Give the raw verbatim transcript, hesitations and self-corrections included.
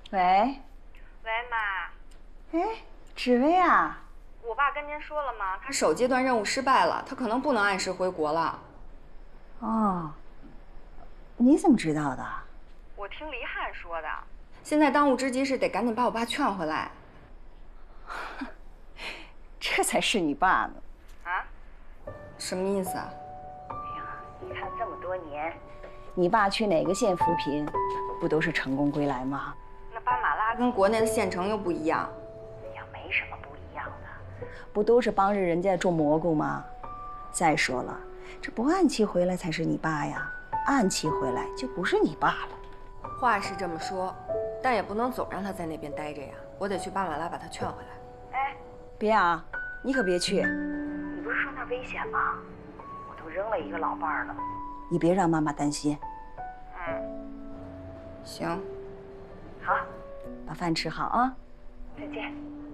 喂， 喂，妈。 哎，紫薇啊， 我爸跟您说了吗？ 他首阶段任务失败了，他可能不能按时回国了。 哦，你怎么知道的？ 我听黎汉说的。 现在当务之急是得赶紧把我爸劝回来。 这才是你爸呢。 啊？ 什么意思啊？ 哎呀，你看这么多年，你爸去哪个县扶贫，不都是成功归来吗？ 那巴马拉跟国内的县城又不一样。 哎呀，没什么不一样的，不都是帮着人家种蘑菇吗？再说了，这不按期回来才是你爸呀，按期回来就不是你爸了。 话是这么说，但也不能总让他在那边待着呀。我得去巴马拉把他劝回来。 哎，别啊，你可别去。你不是说那儿危险吗？我都扔了一个老伴儿了，你别让妈妈担心。 嗯， 行。 好，把饭吃好啊。再见。